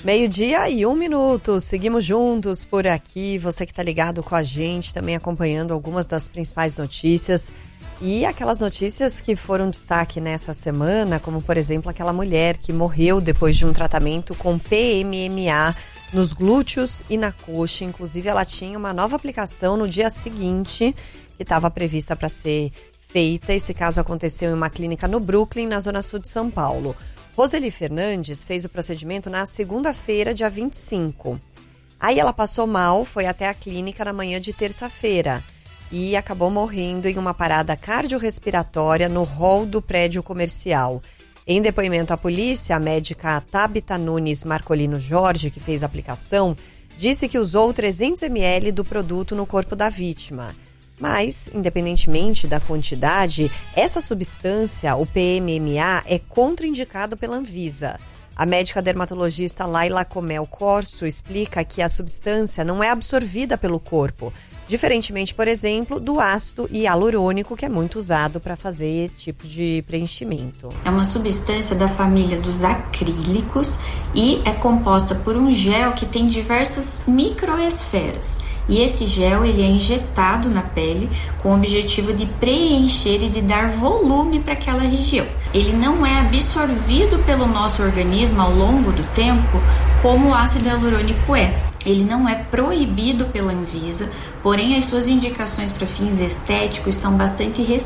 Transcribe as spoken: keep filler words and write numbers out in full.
Meio-dia e um minuto, seguimos juntos por aqui, você que está ligado com a gente, também acompanhando algumas das principais notícias e aquelas notícias que foram destaque nessa semana, como por exemplo aquela mulher que morreu depois de um tratamento com P M M A nos glúteos e na coxa. Inclusive ela tinha uma nova aplicação no dia seguinte que estava prevista para ser feita. Esse caso aconteceu em uma clínica no Brooklyn, na zona sul de São Paulo. Roseli Fernandes fez o procedimento na segunda-feira, dia vinte e cinco. Aí ela passou mal, foi até a clínica na manhã de terça-feira e acabou morrendo em uma parada cardiorrespiratória no hall do prédio comercial. Em depoimento à polícia, a médica Tabita Nunes Marcolino Jorge, que fez a aplicação, disse que usou trezentos mililitros do produto no corpo da vítima. Mas, independentemente da quantidade, essa substância, o P M M A, é contraindicado pela Anvisa. A médica dermatologista Laila Comel Corso explica que a substância não é absorvida pelo corpo, diferentemente, por exemplo, do ácido hialurônico, que é muito usado para fazer tipo de preenchimento. É uma substância da família dos acrílicos e é composta por um gel que tem diversas microesferas. E esse gel ele é injetado na pele com o objetivo de preencher e de dar volume para aquela região. Ele não é absorvido pelo nosso organismo ao longo do tempo como o ácido hialurônico é. Ele não é proibido pela Anvisa, porém as suas indicações para fins estéticos são bastante restritas.